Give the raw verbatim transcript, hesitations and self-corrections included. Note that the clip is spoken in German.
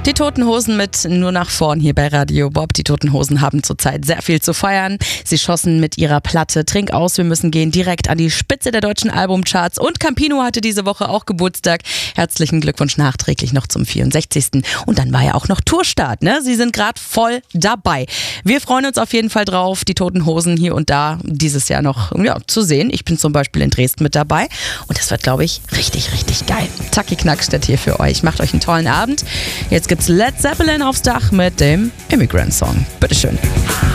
Die Toten Hosen mit Nur nach vorn hier bei Radio Bob. Die Toten Hosen haben zurzeit sehr viel zu feiern. Sie schossen mit ihrer Platte Trink aus, wir müssen gehen direkt an die Spitze der deutschen Albumcharts. Und Campino hatte diese Woche auch Geburtstag. Herzlichen Glückwunsch nachträglich noch zum vierundsechzigsten Und dann war ja auch noch Tourstart, ne? Sie sind gerade voll dabei. Wir freuen uns auf jeden Fall drauf, die Toten Hosen hier und da dieses Jahr noch ja, zu sehen. Ich bin zum Beispiel in Dresden mit dabei. Und das wird, glaube ich, richtig, richtig geil. Taki Knackstedt hier für euch. Macht euch einen tollen Abend. Jetzt gibt's Led Zeppelin aufs Dach mit dem Immigrant Song. Bitteschön.